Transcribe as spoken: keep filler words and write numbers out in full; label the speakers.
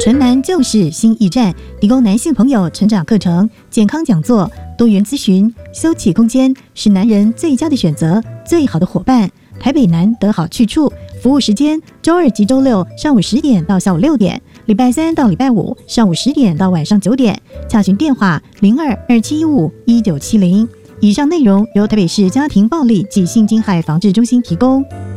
Speaker 1: 纯男就是新驿站，提供男性朋友成长课程、健康讲座、多元咨询，休憩空间是男人最佳的选择，最好的伙伴。台北南得好去处，服务时间周二及周六上午十点到下午六点，礼拜三到礼拜五上午十点到晚上九点。洽询电话零二二七一五一九七零。以上内容由台北市家庭暴力及性侵害防治中心提供。